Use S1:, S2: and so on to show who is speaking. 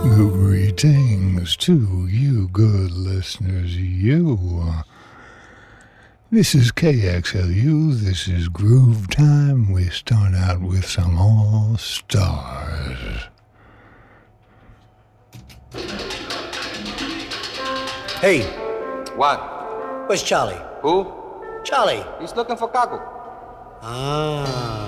S1: Greetings to you good listeners, This is KXLU, this is Groove Time. We start out with some all-stars.
S2: Hey.
S3: What?
S2: Where's Charlie?
S3: Who?
S2: Charlie.
S3: He's looking for Caco.
S2: Ah.